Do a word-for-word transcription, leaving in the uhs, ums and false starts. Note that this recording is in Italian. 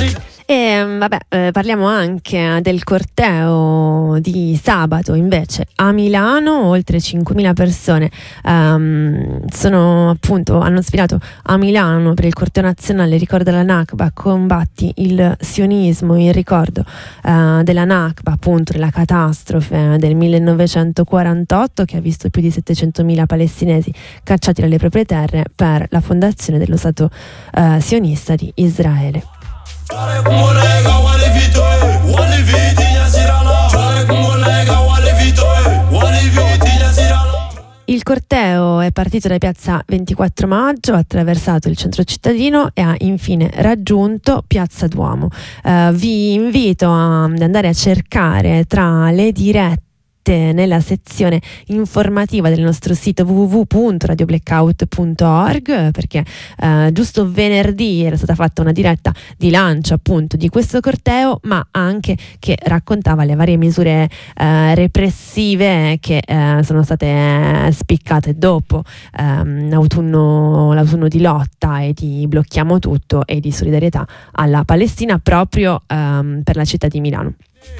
E vabbè, eh, parliamo anche del corteo di sabato invece a Milano. Oltre cinquemila persone um, sono appunto hanno sfilato a Milano per il corteo nazionale Ricorda la Nakba, combatti il sionismo, in ricordo uh, della Nakba, appunto della catastrofe del millenovecentoquarantotto che ha visto più di settecentomila palestinesi cacciati dalle proprie terre per la fondazione dello Stato uh, sionista di Israele. Il corteo è partito da piazza ventiquattro maggio, ha attraversato il centro cittadino e ha infine raggiunto piazza Duomo. Uh, vi invito a, ad andare a cercare tra le dirette nella sezione informativa del nostro sito w w w punto radio blackout punto org, perché eh, giusto venerdì era stata fatta una diretta di lancio appunto di questo corteo, ma anche che raccontava le varie misure eh, repressive che eh, sono state spiccate dopo ehm, l'autunno, l'autunno di lotta e di blocchiamo tutto e di solidarietà alla Palestina proprio ehm, per la città di Milano.